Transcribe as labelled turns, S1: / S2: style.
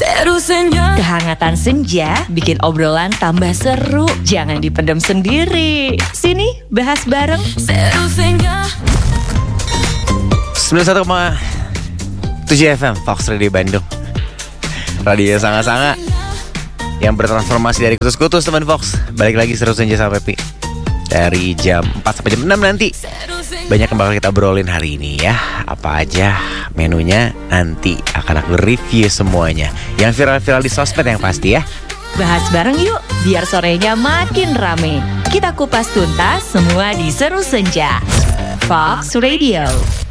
S1: Kehangatan senja bikin obrolan tambah seru. Jangan dipendam sendiri. Sini, bahas bareng.
S2: 91,7 FM Fox Radio Bandung. Radio sangat-sangat yang bertransformasi dari kutus-kutus teman Fox. Balik lagi seru senja sama Pepi dari jam 4 sampai jam 6 nanti. Banyak yang bakal kita obrolin hari ini ya. Apa aja menunya nanti akan aku review semuanya. Yang viral-viral di sosmed yang pasti ya.
S1: Bahas bareng yuk, biar sorenya makin rame. Kita kupas tuntas semua di Seru Senja. Fox Radio.